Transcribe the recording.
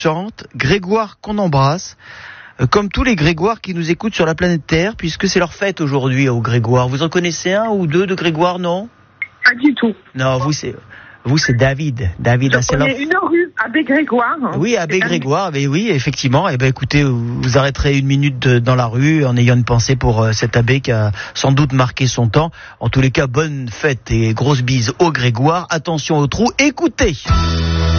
chante, Grégoire qu'on embrasse, comme tous les Grégoire qui nous écoutent sur la planète Terre, puisque c'est leur fête aujourd'hui aux Grégoire. Vous en connaissez un ou deux de Grégoire, non? Pas du tout. Non, vous c'est David. David Je connais une rue, Abbé Grégoire. Oui, Abbé Grégoire, mais oui, effectivement. Eh ben, écoutez, vous arrêterez une minute dans la rue en ayant une pensée pour cet abbé qui a sans doute marqué son temps. En tous les cas, bonne fête et grosse bise au Grégoire. Attention au trou, écoutez.